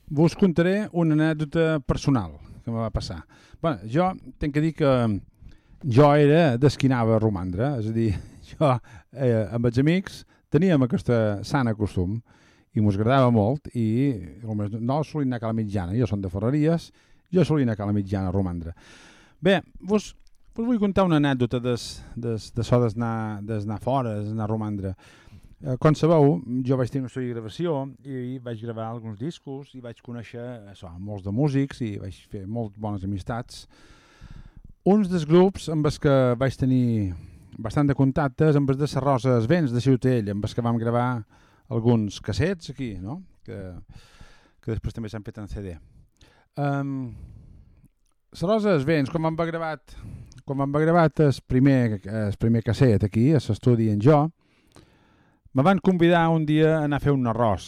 Vos contaré una anècdota personal que me va passar. Bé, jo tinc que dir que jo era desquinava a romandre, és a dir, jo amb els amics teníem aquesta sana costum i mos agradava molt i no solia anar a Cala Mitjana, jo som de Ferreries, jo solia anar a Cala Mitjana a romandre. Bé, vos vull contar una anècdota d'això d'anar fora, d'anar a romandre. Com sabeu, jo vaig tenir una estudi de gravació i vaig gravar alguns discos i vaig conèixer molts de músics i vaig fer molt bones amistats. Uns dels grups amb els que vaig tenir bastant de contactes amb els de les Roses Vents de Ciutadella, amb els que vam gravar alguns cassets aquí, no? que després també s'han fet en CD. Les Roses Vents, quan vam haver gravat el primer casset aquí, a l'estudi en jo, me van convidar un dia a anar a fer un arròs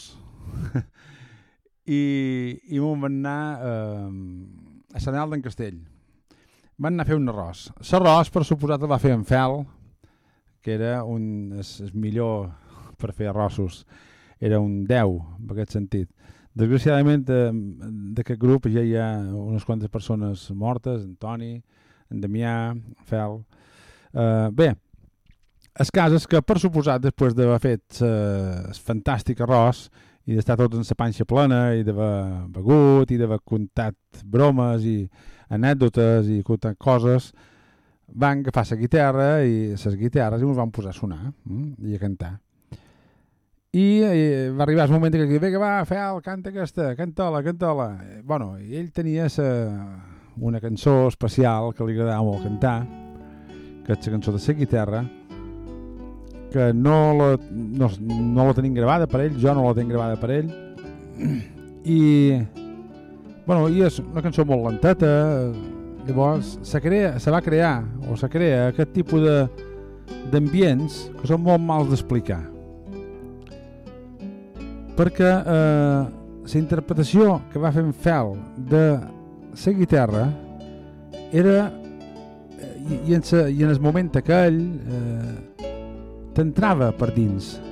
i m'ho van anar a Sant Alt d'en Castell. Van anar a fer un arròs. L'arròs, per suposat, el va fer en Fel, que era el millor per fer arrossos. Era un 10, en aquest sentit. Desgraciadament, d'aquest grup ja hi ha unes quantes persones mortes, en Toni, en Damià, en Fel. Bé, el cas és que, per suposat, després d'haver fet el fantàstic arròs i d'estar tots en la panxa plena i d'haver begut i d'haver contat bromes i anècdotes i contat coses, van agafar la guitarra i les guitarres i ens van posar a sonar i a cantar. I va arribar el moment que vinga, va, Fel, canta aquesta, canta-la. Bueno, i ell tenia una cançó especial que li agradava molt cantar, que és la cançó de la guitarra, que no la tenim gravada per ell, jo no la tinc gravada per ell, i és una cançó molt lenteta. Llavors se crea aquest tipus d'ambients que són molt mals d'explicar, perquè la interpretació que va fer en Fel de la guitarra era i en el moment aquell t'entrava per dins